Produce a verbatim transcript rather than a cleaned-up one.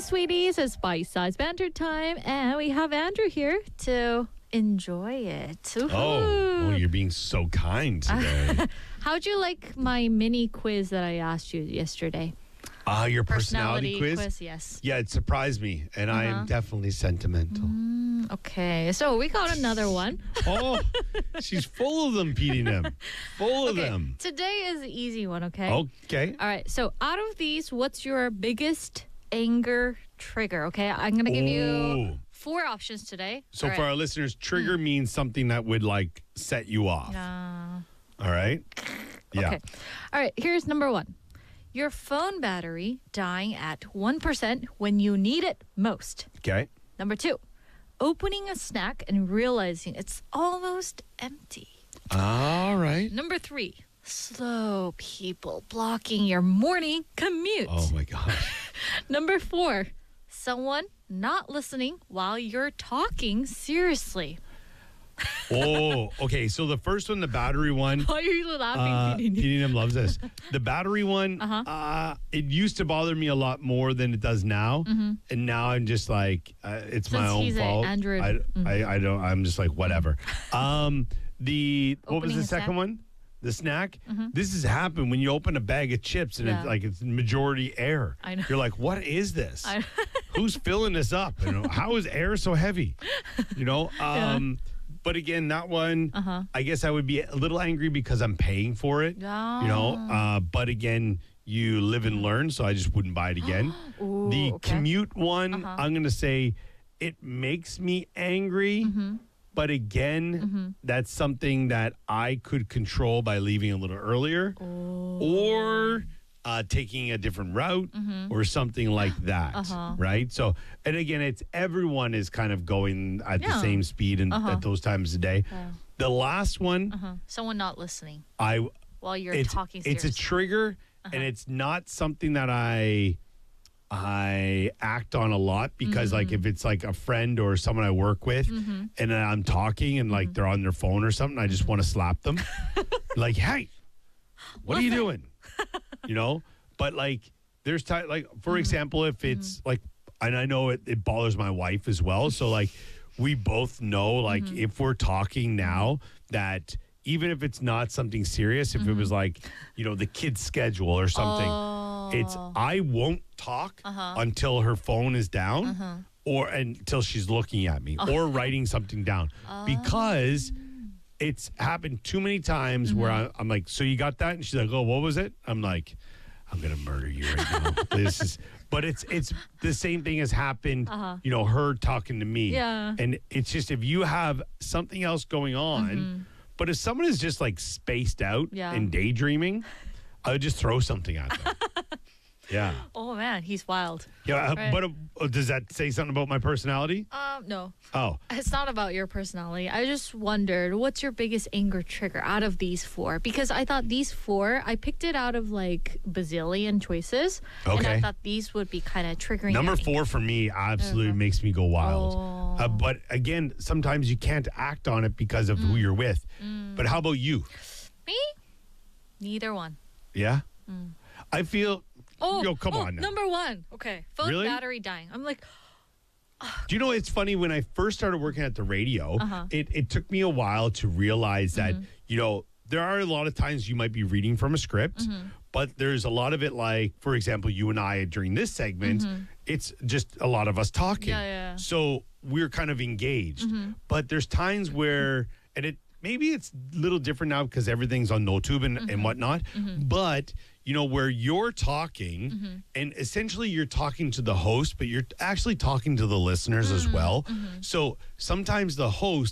sweeties. It's bite-sized banter time, and we have Andrew here to enjoy it. Ooh. Oh, well, you're being so kind today. How'd you like my mini quiz that I asked you yesterday? Ah, your personality, Personality quiz? quiz, yes. Yeah, it surprised me, and I Uh-huh. am definitely sentimental. Mm, okay, so we got another one. Oh, she's full of them, Petey them. Full of Okay, them. today is the easy one, okay? Okay. All right, so out of these, what's your biggest anger trigger? Okay, I'm going to give you Ooh. four options today. So All for right. our listeners, trigger means something that would like set you off. Uh, All right? Yeah. Okay. All right, here's number one. Your phone battery dying at one percent when you need it most. Okay. Number two, opening a snack and realizing it's almost empty. All right. Number three, slow people blocking your morning commute. Oh my gosh. Number four, someone not listening while you're talking seriously. Oh, okay. So the first one, the battery one. Why are you Uh, laughing? Petey? Petey loves this. The battery one, Uh-huh. uh, it used to bother me a lot more than it does now, and now I'm just like, uh, it's my Since own he's a fault. Android- I, Mhm. I, I don't. I'm just like whatever. um, the what was Opening the a second snack? one? The snack. This has happened when you open a bag of chips and Yeah. it's like it's majority air. I know. You're like, what is this? I- Who's filling this up? You know, how is air so heavy? You know. Um, But again, that one, Uh-huh. I guess I would be a little angry because I'm paying for it. You know, uh, but again, you live and learn, so I just wouldn't buy it again. Ooh, the okay. commute one, Uh-huh. I'm going to say it makes me angry. Mm-hmm. But again, that's something that I could control by leaving a little earlier or uh, taking a different route or something like that. Mm-hmm. Uh-huh. Right. So, and again, it's everyone is kind of going at the Yeah. same speed and Uh-huh. at those times a day. Yeah. The last one, Uh-huh. Someone not listening I while you're it's, talking it's seriously. a trigger and it's not something that I I act on a lot because like Mm-hmm. if it's like a friend or someone I work with and then I'm talking and Mm-hmm. like they're on their phone or something, I just want to slap them. Like, hey, what are you doing? You know? But like there's time like for Mm-hmm. example, if it's like and I know it, it bothers my wife as well. So like we both know like Mm-hmm. if we're talking now that even if it's not something serious, if it was like, you know, the kid's schedule or something, it's Oh. I won't talk Uh-huh. until her phone is down or until she's looking at me or writing something down because it's happened too many times where I, I'm like, so you got that? And she's like, oh, what was it? I'm like, I'm gonna murder you right now. This is, but it's it's the same thing has happened. You know, her talking to me. Yeah. And it's just if you have something else going on, but if someone is just like spaced out Yeah. and daydreaming, I would just throw something at them. Yeah. Oh man, he's wild. Yeah. uh, Right. But uh, does that say something about my personality? Um, no, Oh, it's not about your personality. I just wondered, what's your biggest anger trigger out of these four? Because I thought these four, I picked it out of like bazillion choices, and I Okay. thought these would be kind of triggering. number your four for me absolutely makes me go wild. Oh. Uh, but again, sometimes you can't act on it because of Mm. who you're with. But how about you? Me? Neither one. Yeah. I feel. Oh, Yo, come oh, on now. Number one. Okay, phone Really? battery dying. I'm like, Do you know it's funny when I first started working at the radio, Uh-huh. it, it took me a while to realize that, Mm-hmm. you know, there are a lot of times you might be reading from a script, Mm-hmm. but there's a lot of it like, for example, you and I during this segment, it's just a lot of us talking. Mm-hmm. Yeah, yeah. So we're kind of engaged. But there's times where, and it maybe it's a little different now because everything's on NoTube and, Mm-hmm. and whatnot, but you know, where you're talking and essentially you're talking to the host, but you're actually talking to the listeners as well. So sometimes the host